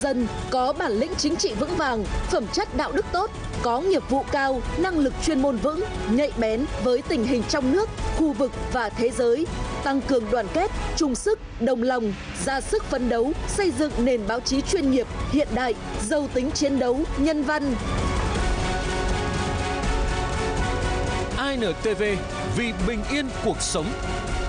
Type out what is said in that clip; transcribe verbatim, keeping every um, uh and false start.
Dân có bản lĩnh chính trị vững vàng, phẩm chất đạo đức tốt, có nghiệp vụ cao, năng lực chuyên môn vững, nhạy bén với tình hình trong nước, khu vực và thế giới, tăng cường đoàn kết, chung sức, đồng lòng, ra sức phấn đấu, xây dựng nền báo chí chuyên nghiệp, hiện đại, giàu tính chiến đấu, nhân văn. i en tê vê vì bình yên cuộc sống.